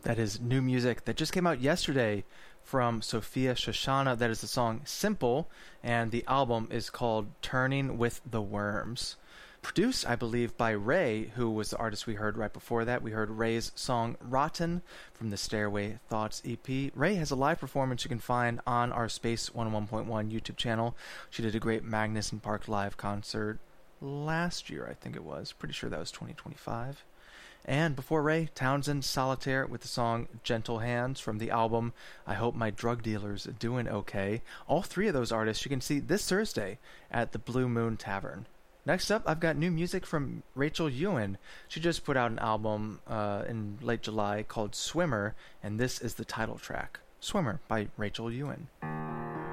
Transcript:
That is new music that just came out yesterday from Sophia Shoshana. That is the song Simple, and the album is called Turning with the Worms. Produced, I believe, by Ray, who was the artist we heard right before that. We heard Ray's song Rotten from the Stairway Thoughts EP. Ray has a live performance you can find on our Space 101.1 YouTube channel. She did a great Magnuson Park live concert last year, I think it was. Pretty sure that was 2025. And before Ray, Townsend Solitaire with the song Gentle Hands from the album I Hope My Drug Dealer's Doing Okay. All three of those artists you can see this Thursday at the Blue Moon Tavern. Next up, I've got new music from Rachel Ewan. She just put out an album in late July called Swimmer, and this is the title track, Swimmer by Rachel Ewan.